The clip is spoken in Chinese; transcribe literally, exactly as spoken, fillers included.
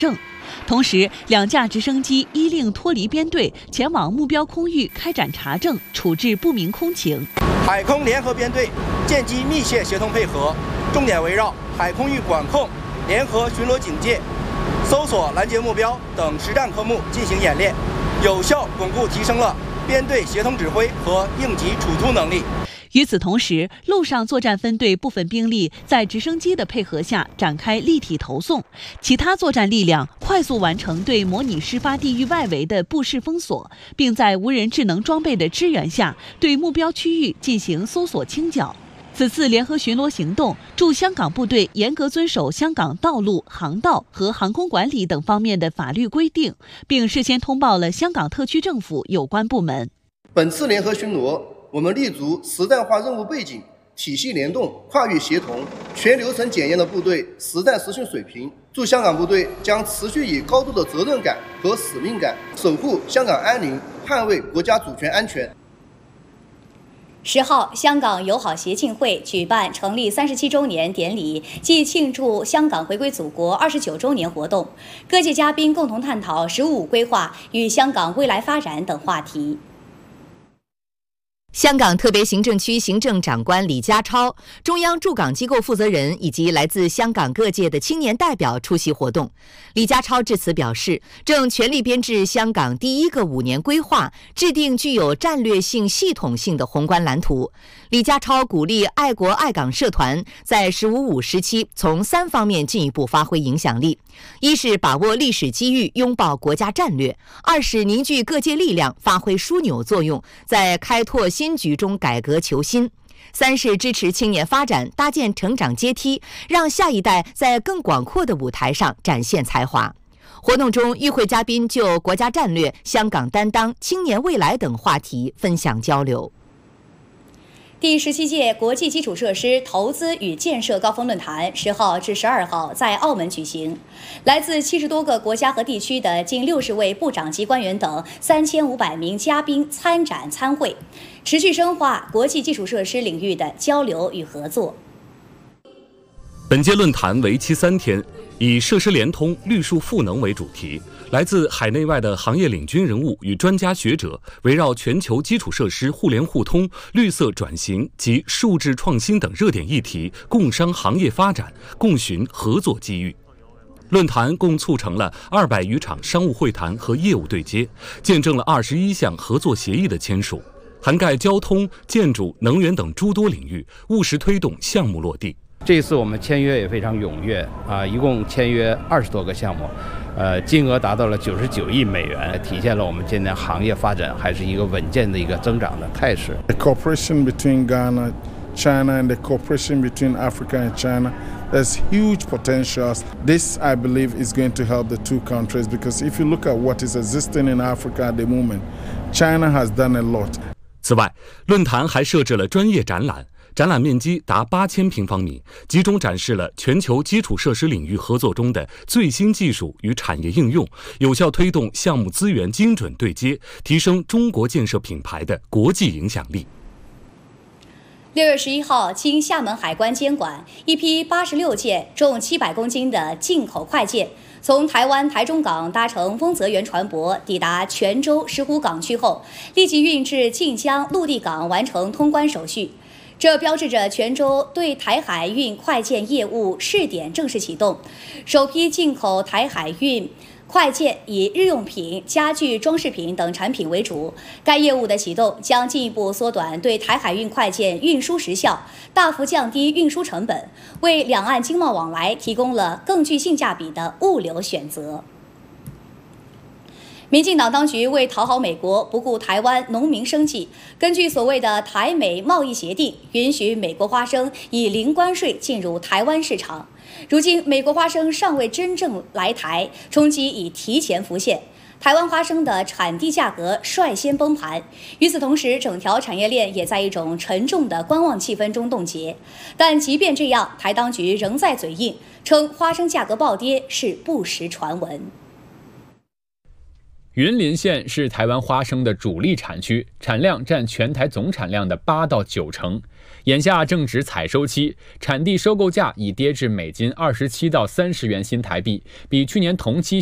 证。同时，两架直升机依令脱离编队，前往目标空域开展查证，处置不明空情。 海空联合编队舰机密切协同配合，重点围绕海空域管控、联合巡逻警戒、搜索拦截目标等实战科目进行演练，有效巩固提升了编队协同指挥和应急处突能力。 与此同时，陆上作战分队部分兵力在直升机的配合下展开立体投送，其他作战力量快速完成对模拟事发地域外围的布势封锁，并在无人智能装备的支援下对目标区域进行搜索清剿。此次联合巡逻行动，驻香港部队严格遵守香港道路、航道和航空管理等方面的法律规定，并事先通报了香港特区政府有关部门。 本次联合巡逻，我们立足实战化任务背景、体系联动、跨域协同、全流程检验的部队实战实训水平，驻香港部队将持续以高度的责任感和使命感，守护香港安宁，捍卫国家主权安全。 十号，香港友好协进会举办成立三十七周年典礼暨庆祝香港回归祖国二十九周年活动，各界嘉宾共同探讨“十五五”规划与香港未来发展等话题。 香港特别行政区行政长官李家超、中央驻港机构负责人以及来自香港各界的青年代表出席活动。李家超致辞表示，正全力编制香港第一个五年规划，制定具有战略性、系统性的宏观蓝图。李家超鼓励爱国爱港社团在“十五五”时期从三方面进一步发挥影响力：一是把握历史机遇，拥抱国家战略；二是凝聚各界力量，发挥枢纽作用，在开拓新局中改革求新；三是支持青年发展，搭建成长阶梯，让下一代在更广阔的舞台上展现才华。活动中，与会嘉宾就国家战略、香港担当、青年未来等话题分享交流。 第十七届国际基础设施投资与建设高峰论坛十号至十二号在澳门举行，来自七十多个国家和地区的近六十位部长级官员等三千五百名嘉宾参展参会，持续深化国际基础设施领域的交流与合作。 本届论坛为期三天，以设施联通、绿树赋能为主题，来自海内外的行业领军人物与专家学者，围绕全球基础设施互联互通、绿色转型及数字创新等热点议题，共商行业发展，共寻合作机遇。论坛共促成了二百余场商务会谈和业务对接，见证了二十一项合作协议的签署，涵盖交通、建筑、能源等诸多领域，务实推动项目落地。 这次我们签约也非常踊跃啊，一共签约二十多个项目，呃，金额达到了九十九亿美元，体现了我们今年行业发展还是一个稳健的一个增长的态势。 The cooperation between Ghana, China, and the cooperation between Africa and China, there's huge potentials. This, I believe, is going to help the two countries because if you look at what is existing in Africa at the moment, China has done a lot. 此外，论坛还设置了专业展览。展览面积达八千平方米，集中展示了全球基础设施领域合作中的最新技术与产业应用，有效推动项目资源精准对接，提升中国建设品牌的国际影响力。 六月十一号，经厦门海关监管，一批八十六件重七百公斤的进口快件，从台湾台中港搭乘丰泽源船舶抵达泉州石虎港区后，立即运至晋江陆地港完成通关手续。这标志着泉州对台海运快件业务试点正式启动，首批进口台海运快件以日用品、家具、装饰品等产品为主。该业务的启动将进一步缩短对台海运快件运输时效，大幅降低运输成本，为两岸经贸往来提供了更具性价比的物流选择。民进党当局为讨好美国，不顾台湾农民生计，根据所谓的台美贸易协定，允许美国花生以零关税进入台湾市场。如今，美国花生尚未真正来台，冲击已提前浮现，台湾花生的产地价格率先崩盘。与此同时，整条产业链也在一种沉重的观望气氛中冻结。但即便这样，台当局仍在嘴硬，称花生价格暴跌是不实传闻。 云林县是台湾花生的主力产区，产量占全台总产量的八到九成。眼下正值采收期，产地收购价已跌至每斤二十七到三十元新台币，比去年同期